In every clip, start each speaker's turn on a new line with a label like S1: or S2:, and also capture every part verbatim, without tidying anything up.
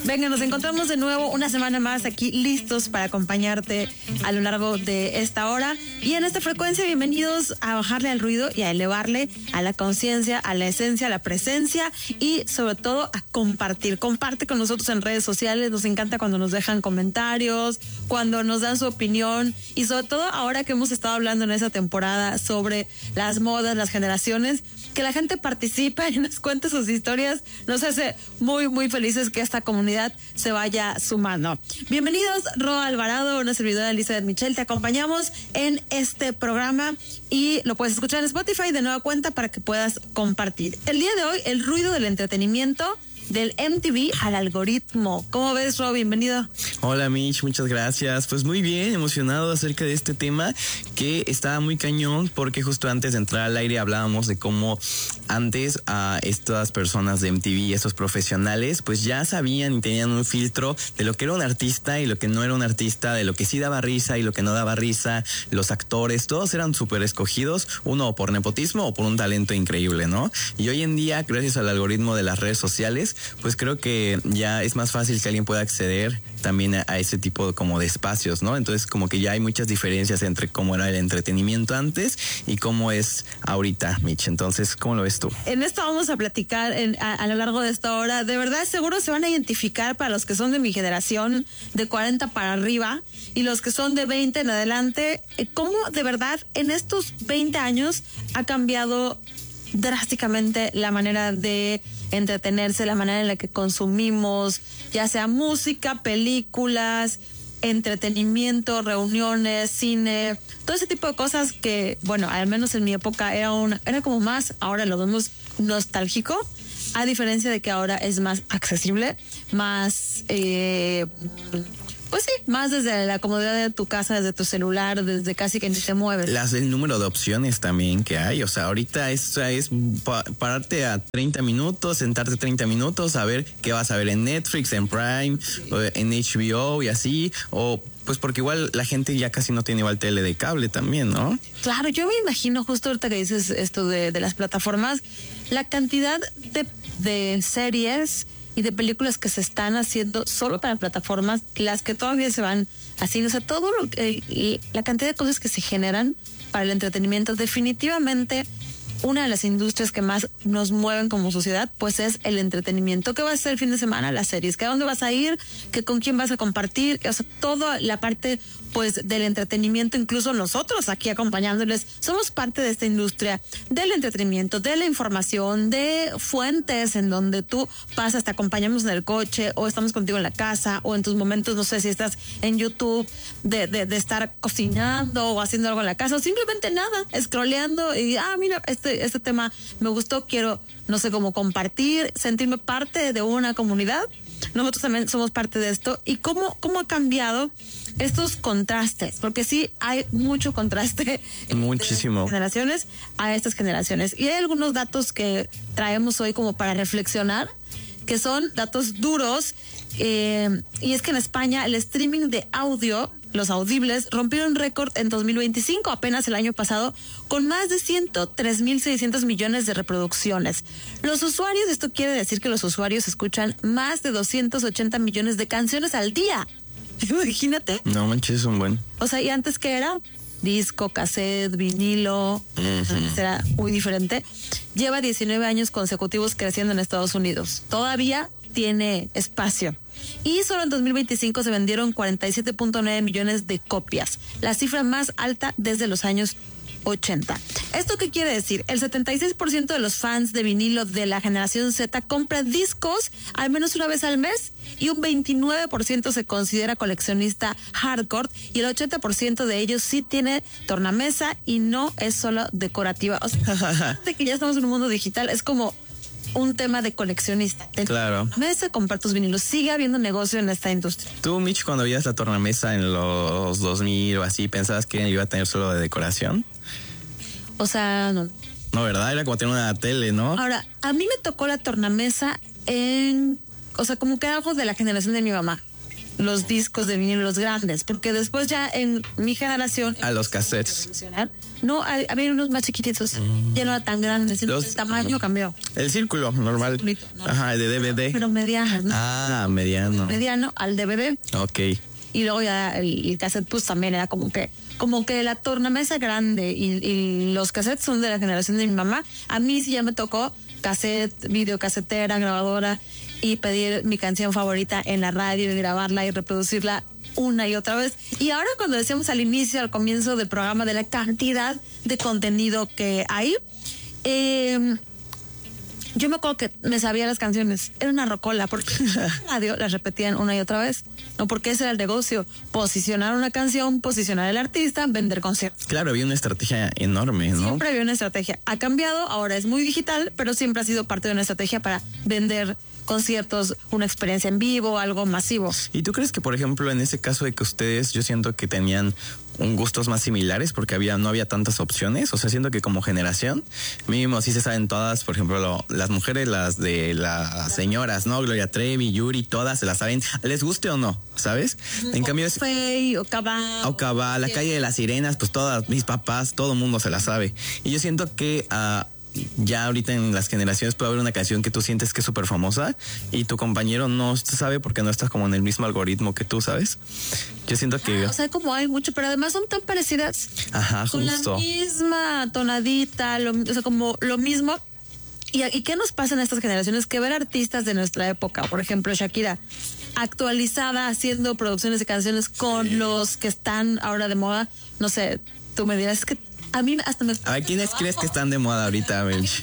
S1: Venga, nos encontramos de nuevo una semana más aquí listos para acompañarte a lo largo de esta hora. Y en esta frecuencia, bienvenidos a bajarle al ruido y a elevarle a la conciencia, a la esencia, a la presencia y sobre todo a compartir. Comparte con nosotros en redes sociales. Nos encanta cuando nos dejan comentarios, cuando nos dan su opinión y sobre todo ahora que hemos estado hablando en esta temporada sobre las modas, las generaciones, que la gente participe y nos cuente sus historias. Nos hace muy, muy felices que esta comunidad se vaya sumando. Bienvenidos, Ro Alvarado, una servidora Elizabeth Michel. Te acompañamos en este programa y lo puedes escuchar en Spotify de nueva cuenta para que puedas compartir. El día de hoy, el ruido del entretenimiento del M T V al algoritmo. ¿Cómo ves, Ro? Bienvenido.
S2: Hola, Mitch, muchas gracias. Pues muy bien, emocionado acerca de este tema que estaba muy cañón porque justo antes de entrar al aire hablábamos de cómo antes a estas personas de M T V, estos profesionales, pues ya sabían y tenían un filtro de lo que era un artista y lo que no era un artista, de lo que sí daba risa y lo que no daba risa. Los actores, todos eran súper escogidos, uno por nepotismo o por un talento increíble, ¿no? Y hoy en día, gracias al algoritmo de las redes sociales, pues creo que ya es más fácil que alguien pueda acceder también a, a ese tipo como de espacios, ¿no? Entonces como que ya hay muchas diferencias entre cómo era el entretenimiento antes y cómo es ahorita, Mitch. Entonces, ¿cómo lo ves tú?
S1: En esto vamos a platicar en, a, a lo largo de esta hora. De verdad, seguro se van a identificar para los que son de mi generación, de cuarenta para arriba, y los que son de veinte en adelante, eh, cómo de verdad en estos veinte años ha cambiado drásticamente la manera de entretenerse, la manera en la que consumimos, ya sea música, películas, entretenimiento, reuniones, cine, todo ese tipo de cosas que, bueno, al menos en mi época era una, era como más, ahora lo vemos nostálgico, a diferencia de que ahora es más accesible, más eh, pues sí, más desde la comodidad de tu casa, desde tu celular, desde casi que ni te mueves.
S2: Las, el número de opciones también que hay, o sea, ahorita es, es pa, pararte a treinta minutos, sentarte treinta minutos, a ver qué vas a ver en Netflix, en Prime, en H B O y así, o pues porque igual la gente ya casi no tiene igual tele de cable también, ¿no?
S1: Claro, yo me imagino justo ahorita que dices esto de, de las plataformas, la cantidad de, de series y de películas que se están haciendo solo para plataformas, las que todavía se van haciendo, o sea, todo lo que, y la cantidad de cosas que se generan para el entretenimiento, definitivamente una de las industrias que más nos mueven como sociedad, pues es el entretenimiento. ¿Qué vas a hacer el fin de semana? Las series. ¿Qué a dónde vas a ir? ¿Qué con quién vas a compartir? O sea, toda la parte pues del entretenimiento, incluso nosotros aquí acompañándoles, somos parte de esta industria del entretenimiento, de la información, de fuentes en donde tú pasas, te acompañamos en el coche o estamos contigo en la casa o en tus momentos, no sé si estás en YouTube, de, de, de estar cocinando o haciendo algo en la casa o simplemente nada, scrolleando y, ah, mira, este, este tema me gustó, quiero, no sé, cómo compartir, sentirme parte de una comunidad. Nosotros también somos parte de esto. ¿Y cómo, cómo ha cambiado estos contrastes? Porque sí hay mucho contraste.
S2: Muchísimo.
S1: De generaciones a estas generaciones. Y hay algunos datos que traemos hoy como para reflexionar, que son datos duros. Eh, y es que en España el streaming de audio, los audibles, rompieron récord en dos mil veinticinco, apenas el año pasado, con más de ciento tres mil seiscientos millones de reproducciones. Los usuarios, esto quiere decir que los usuarios escuchan más de doscientos ochenta millones de canciones al día. Imagínate.
S2: No manches, es un buen.
S1: O sea, ¿y antes qué era? Disco, cassette, vinilo, uh-huh. Era muy diferente. Lleva diecinueve años consecutivos creciendo en Estados Unidos. Todavía tiene espacio. Y solo en dos mil veinticinco se vendieron cuarenta y siete punto nueve millones de copias, la cifra más alta desde los años ochenta. ¿Esto qué quiere decir? El setenta y seis por ciento de los fans de vinilo de la generación Z compra discos al menos una vez al mes y un veintinueve por ciento se considera coleccionista hardcore y el ochenta por ciento de ellos sí tiene tornamesa y no es solo decorativa. O sea, de que ya estamos en un mundo digital, es como un tema de coleccionista.
S2: Claro.
S1: Mesa, comprar tus vinilos. Sigue habiendo negocio en esta industria.
S2: Tú, Mitch, cuando veías la tornamesa en los dos mil o así, ¿pensabas que iba a tener solo de decoración?
S1: O sea, no.
S2: No, ¿verdad? Era como tener una tele, ¿no?
S1: Ahora, a mí me tocó la tornamesa en... O sea, como que algo de la generación de mi mamá. Los discos de vinilo, los grandes. Porque después ya en mi generación...
S2: A los cassettes.
S1: No, hay- había unos más chiquititos. Mm. Ya no era tan grande. Los, el tamaño cambió.
S2: El círculo normal. Circulito, ¿no? Ajá, el de D V D.
S1: Pero mediano, ¿no?
S2: Ah, mediano.
S1: Mediano al D V D.
S2: Ok.
S1: Y luego ya el, el cassette pues también era como que como que la tornamesa grande y, y los cassettes son de la generación de mi mamá. A mí sí ya me tocó cassette, videocasetera, grabadora y pedir mi canción favorita en la radio y grabarla y reproducirla una y otra vez. Y ahora cuando decíamos al inicio, al comienzo del programa, de la cantidad de contenido que hay, eh, yo me acuerdo que me sabía las canciones. Era una rocola, porque en la radio las repetían una y otra vez. No, porque ese era el negocio. Posicionar una canción, posicionar el artista, vender conciertos.
S2: Claro, había una estrategia enorme, ¿no?
S1: Siempre había una estrategia. Ha cambiado, ahora es muy digital, pero siempre ha sido parte de una estrategia para vender conciertos, una experiencia en vivo, algo masivo.
S2: ¿Y tú crees que, por ejemplo, en ese caso de que ustedes, yo siento que tenían un gustos más similares porque había no había tantas opciones? O sea, siento que como generación, mínimo sí se saben todas, por ejemplo, lo, las mujeres, las de las señoras, ¿no? Gloria Trevi, Yuri, todas se las saben, les guste o no, ¿sabes? En cambio es...
S1: Fey, Ocabá.
S2: Ocabá, La Calle de las Sirenas, pues todas, mis papás, todo el mundo se la sabe. Y yo siento que... Uh, ya ahorita en las generaciones puede haber una canción que tú sientes que es súper famosa y tu compañero no sabe porque no estás como en el mismo algoritmo que tú, ¿sabes? Yo siento que...
S1: Ah, o sea, como hay mucho, pero además son tan parecidas.
S2: Ajá,
S1: con
S2: justo.
S1: La misma tonadita, lo, o sea, como lo mismo. ¿Y, ¿Y qué nos pasa en estas generaciones? Que ver artistas de nuestra época, por ejemplo, Shakira, actualizada, haciendo producciones de canciones con sí. los que están ahora de moda, no sé, tú me dirás, es que a mí hasta me...
S2: A ver, ¿quiénes crees que están de moda ahorita, Belch?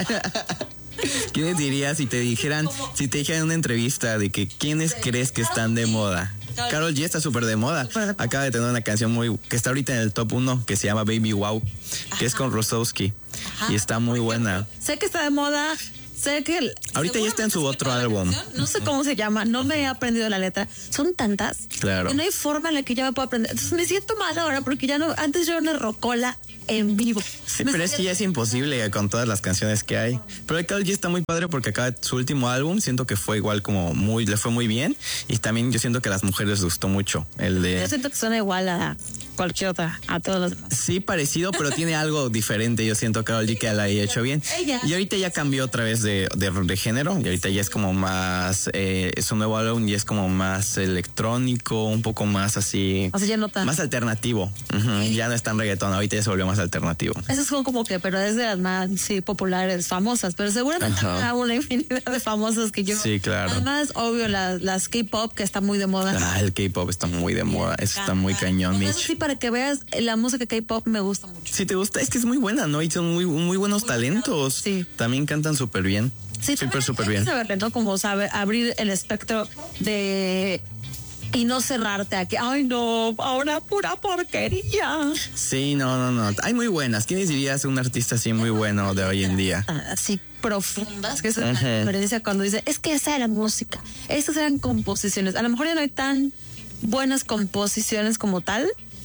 S2: ¿Quiénes dirías si te dijeran, si te dijeran en una entrevista de que quiénes crees que están de moda? Karol G está súper de moda. Acaba de tener una canción muy que está ahorita en el top uno que se llama Baby Wow, que es con Rosowski. Ajá. Y está muy buena.
S1: Sé que está de moda. Sé que el,
S2: ahorita ya está en su otro álbum.
S1: No sé cómo se llama, no me he aprendido la letra. Son tantas.
S2: Claro.
S1: Que no hay forma en la que yo me pueda aprender. Entonces me siento mal ahora porque ya no. Antes yo era una rocola en vivo.
S2: Sí, me pero es que ya es imposible con todas las canciones que hay. Pero el Karol G está muy padre porque acá su último álbum siento que fue igual como muy, le fue muy bien. Y también yo siento que a las mujeres les gustó mucho el de...
S1: Yo siento que suena igual a cualquier otra, a todos los demás.
S2: Sí, parecido, pero tiene algo diferente. Yo siento Karol G que la haya hecho bien.
S1: Ella.
S2: Y ahorita ya cambió otra vez de, de, de género. Y ahorita ya es como más, eh, es un nuevo álbum y es como más electrónico, un poco más así.
S1: O sea, ya no tan...
S2: Más alternativo. Uh-huh. Sí. Ya no es tan reggaetón, ahorita ya se volvió más alternativo.
S1: Esas son como que, pero es de las más, sí, populares, famosas. Pero seguramente hay una infinidad de famosas que yo...
S2: Sí, claro.
S1: Además, obvio, las, las K-pop, que está muy de moda.
S2: Ah, el K-pop está muy de moda. Eso está muy cañón, Mitch.
S1: Sí, para que veas, la música K-pop me gusta mucho.
S2: Sí, te gusta, es que es muy buena, ¿no? Y son muy, muy buenos muy talentos.
S1: Sí.
S2: También cantan súper bien.
S1: Sí,
S2: súper, súper bien.
S1: Saberle, ¿no? Como sabe abrir el espectro de... Y no cerrarte a que, ay no, ahora pura porquería.
S2: Sí, no, no, no. Hay muy buenas. ¿Quiénes dirías un artista así muy bueno de hoy en día?
S1: Así profundas, que es una diferencia cuando dice, es que esa era música, esas eran composiciones. A lo mejor ya no hay tan buenas composiciones como tal,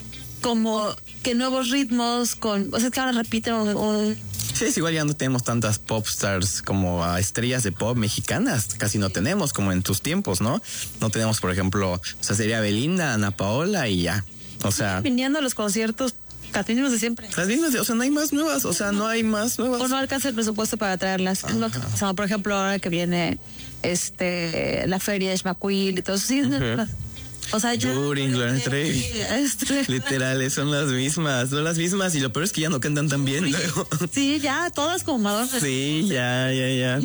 S1: como que nuevos ritmos, con, o sea, es que ahora repiten un, un
S2: Sí, es igual, ya no tenemos tantas pop stars como a estrellas de pop mexicanas, casi no tenemos como en tus tiempos, ¿no? No tenemos, por ejemplo, o sea, sería Belinda, Ana Paola y ya. O sea,
S1: viniendo a los conciertos las mismas de siempre.
S2: Las mismas, o sea, no hay más nuevas, o sea, no hay más nuevas.
S1: O no alcanza el presupuesto para traerlas. Es lo que, o sea, por ejemplo, ahora que viene este la feria de Xmaquil y todo eso, sí, uh-huh. O sea, ya...
S2: Yuri, Gloria Trevi. Literales, son las mismas, son las mismas. Y lo peor es que ya no cantan tan bien luego.
S1: Sí, ya, todas como Madonna.
S2: Sí, ya, ya, ya.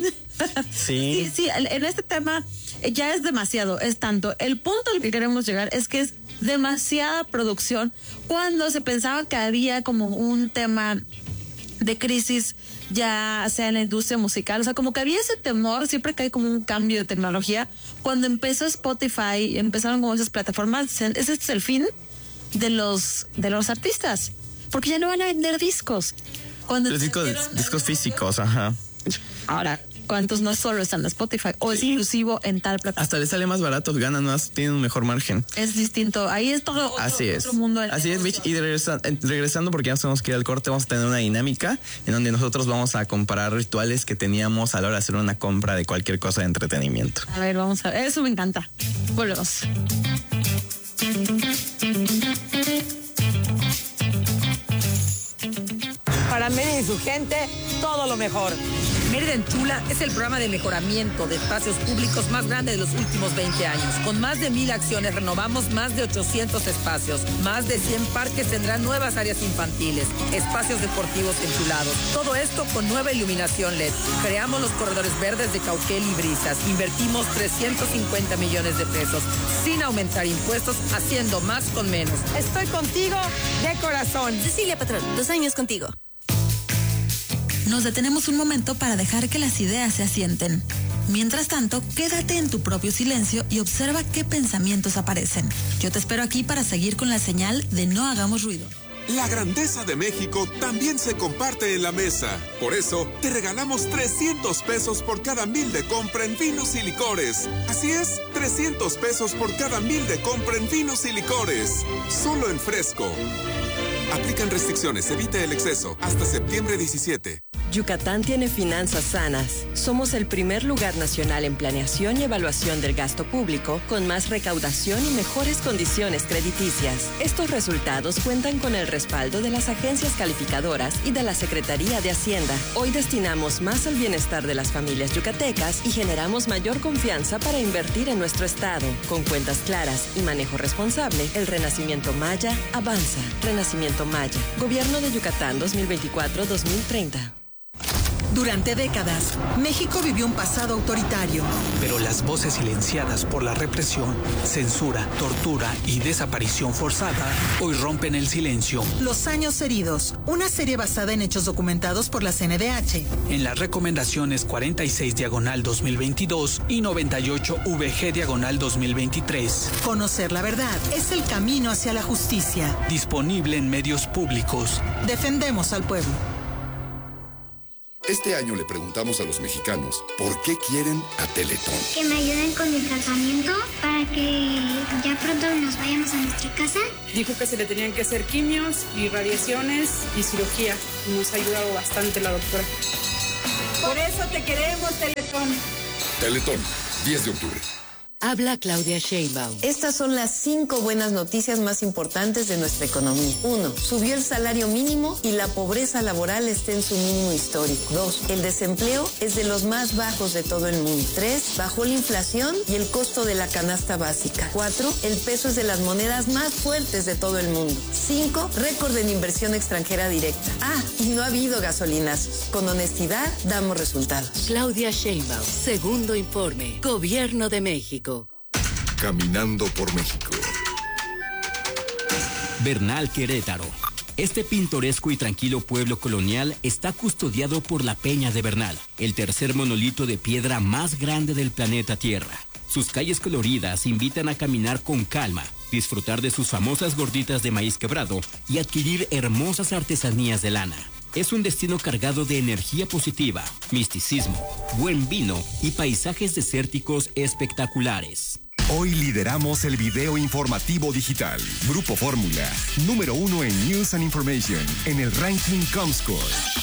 S2: Sí.
S1: Sí, sí, en este tema ya es demasiado, es tanto. El punto al que queremos llegar es que es demasiada producción cuando se pensaba que había como un tema de crisis ya sea en la industria musical, o sea, como que había ese temor siempre que hay como un cambio de tecnología. Cuando empezó Spotify, empezaron como esas plataformas, ese es el fin de los de los artistas, porque ya no van a vender discos. Cuando
S2: los discos, discos físicos, ajá.
S1: Ahora, ¿cuántos no solo están en Spotify o es exclusivo en tal plataforma?
S2: Hasta les sale más barato, ganan más, tienen un mejor margen.
S1: Es distinto, ahí es todo otro,
S2: Así es.
S1: otro mundo.
S2: Así es, Mitch. Y regresa, regresando, porque ya nos tenemos que ir al corte, vamos a tener una dinámica en donde nosotros vamos a comparar rituales que teníamos a la hora de hacer una compra de cualquier cosa de entretenimiento.
S1: A ver, vamos a ver, eso me encanta. Volvemos.
S3: y su gente todo lo mejor.
S4: Mérida en Tula es el programa de mejoramiento de espacios públicos más grande de los últimos veinte años. Con más de mil acciones renovamos más de ochocientos espacios. Más de cien parques tendrán nuevas áreas infantiles, espacios deportivos enchulados. Todo esto con nueva iluminación L E D. Creamos los corredores verdes de Cauquel y Brisas. Invertimos trescientos cincuenta millones de pesos sin aumentar impuestos, haciendo más con menos.
S3: Estoy contigo de corazón.
S5: Cecilia Patrón, dos años contigo.
S6: Nos detenemos un momento para dejar que las ideas se asienten. Mientras tanto, quédate en tu propio silencio y observa qué pensamientos aparecen. Yo te espero aquí para seguir con la señal de no hagamos ruido.
S7: La grandeza de México también se comparte en la mesa. Por eso, te regalamos trescientos pesos por cada mil de compra en vinos y licores. Así es, trescientos pesos por cada mil de compra en vinos y licores. Solo en Fresco. Aplican restricciones, evite el exceso. Hasta septiembre diecisiete.
S8: Yucatán tiene finanzas sanas. Somos el primer lugar nacional en planeación y evaluación del gasto público, con más recaudación y mejores condiciones crediticias. Estos resultados cuentan con el respaldo de las agencias calificadoras y de la Secretaría de Hacienda. Hoy destinamos más al bienestar de las familias yucatecas y generamos mayor confianza para invertir en nuestro estado. Con cuentas claras y manejo responsable, el Renacimiento Maya avanza. Renacimiento Maya. Gobierno de Yucatán dos mil veinticuatro a dos mil treinta.
S9: Durante décadas, México vivió un pasado autoritario.
S10: Pero las voces silenciadas por la represión, censura, tortura y desaparición forzada hoy rompen el silencio.
S9: Los años heridos, una serie basada en hechos documentados por la C N D H.
S10: En las recomendaciones cuarenta y seis diagonal dos mil veintidós y noventa y ocho V G diagonal dos mil veintitrés.
S9: Conocer la verdad es el camino hacia la justicia.
S10: Disponible en medios públicos.
S9: Defendemos al pueblo.
S11: Este año le preguntamos a los mexicanos por qué quieren a Teletón.
S12: Que me ayuden con el tratamiento para que ya pronto nos vayamos a nuestra casa.
S13: Dijo que se le tenían que hacer quimios y radiaciones y cirugía. Nos ha ayudado bastante la doctora.
S3: Por eso te queremos, Teletón.
S11: Teletón, diez de octubre.
S14: Habla Claudia Sheinbaum.
S15: Estas son las cinco buenas noticias más importantes de nuestra economía. Uno, subió el salario mínimo y la pobreza laboral está en su mínimo histórico. Dos, el desempleo es de los más bajos de todo el mundo. Tres, bajó la inflación y el costo de la canasta básica. Cuatro, el peso es de las monedas más fuertes de todo el mundo. Cinco, récord en inversión extranjera directa. Ah, y no ha habido gasolinazos. Con honestidad, damos resultados.
S14: Claudia Sheinbaum, segundo informe, Gobierno de México.
S11: Caminando por México.
S16: Bernal, Querétaro. Este pintoresco y tranquilo pueblo colonial está custodiado por la Peña de Bernal, el tercer monolito de piedra más grande del planeta Tierra. Sus calles coloridas invitan a caminar con calma, disfrutar de sus famosas gorditas de maíz quebrado y adquirir hermosas artesanías de lana. Es un destino cargado de energía positiva, misticismo, buen vino y paisajes desérticos espectaculares.
S17: Hoy lideramos el video informativo digital. Grupo Fórmula, número uno en News and Information, en el ranking Comscore.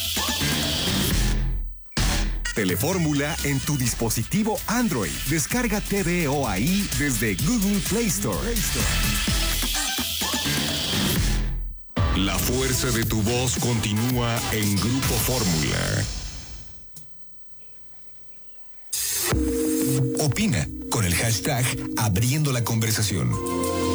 S17: Telefórmula en tu dispositivo Android. Descarga T V O A I desde Google Play Store. Play Store.
S7: La fuerza de tu voz continúa en Grupo Fórmula.
S17: Opina con el hashtag Abriendo la Conversación.